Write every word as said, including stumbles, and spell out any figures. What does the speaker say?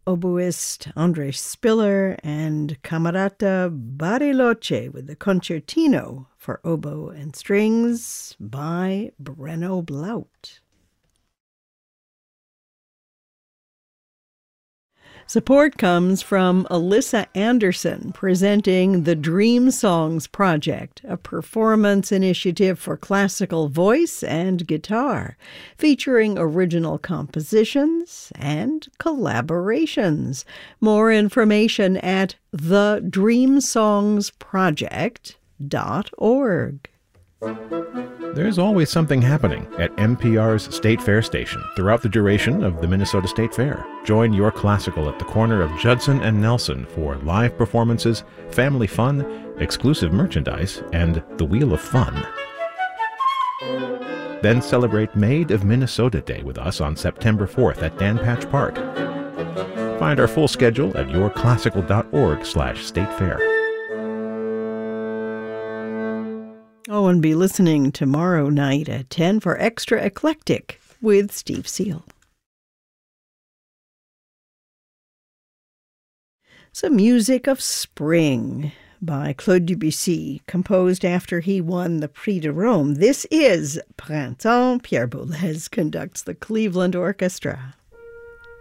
oboist André Spiller and Camerata Bariloche with the Concertino for Oboe and Strings by Brenno Blaut. Support comes from Alyssa Anderson, presenting the Dream Songs Project, a performance initiative for classical voice and guitar, featuring original compositions and collaborations. More information at the dream songs project dot org. There's always something happening at N P R's State Fair station throughout the duration of the Minnesota State Fair. Join your classical at the corner of Judson and Nelson for live performances, family fun, exclusive merchandise, and the Wheel of Fun. Then celebrate Made of Minnesota Day with us on September fourth at Dan Patch Park. Find our full schedule at yourclassical.org slash state fair. Oh, and be listening tomorrow night at ten for Extra Eclectic with Steve Seal. Some music of spring by Claude Debussy, composed after he won the Prix de Rome. This is Printemps. Pierre Boulez conducts the Cleveland Orchestra.